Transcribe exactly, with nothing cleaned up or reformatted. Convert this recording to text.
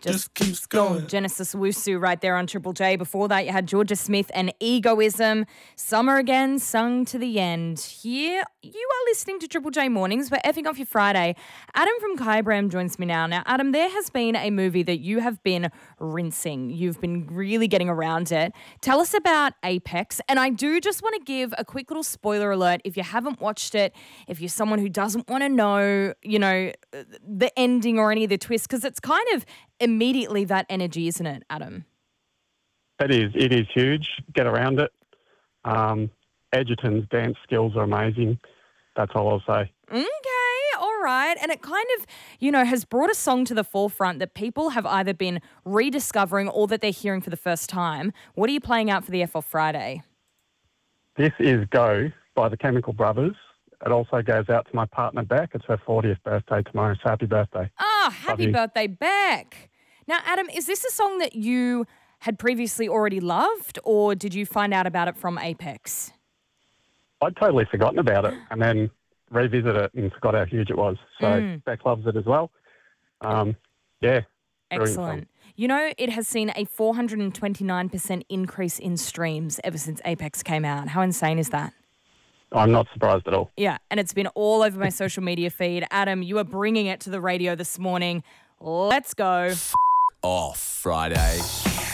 just keeps going. Genesis Wusu right there on Triple J. Before that, you had Georgia Smith and Egoism. Summer Again, sung to the end. Here, you are listening to Triple J Mornings. We're effing off your Friday. Adam from Kyabram joins me now. Now, Adam, there has been a movie that you have been rinsing. You've been really getting around it. Tell us about Apex. And I do just want to give a quick little spoiler alert. If you haven't watched it, if you're someone who doesn't want to know, you know, the ending or any of the twists, because it's kind of immediately that energy, isn't it, Adam? It is. It is huge. Get around it. Um, Edgerton's dance skills are amazing. That's all I'll say. Okay, all right. And it kind of, you know, has brought a song to the forefront that people have either been rediscovering or that they're hearing for the first time. What are you playing out for the F off Friday? This is Go by the Chemical Brothers. It also goes out to my partner, Beck. It's her fortieth birthday tomorrow, so happy birthday. Oh, happy birthday, Beck. Now, Adam, is this a song that you had previously already loved, or did you find out about it from Apex? I'd totally forgotten about it and then revisited it and forgot how huge it was. So Mm. Beck loves it as well. Um, yeah. brilliant song. Excellent. You know, it has seen a four hundred twenty-nine percent increase in streams ever since Apex came out. How insane is that? I'm not surprised at all. Yeah, and it's been all over my social media feed. Adam, you are bringing it to the radio this morning. Let's go. Off Friday.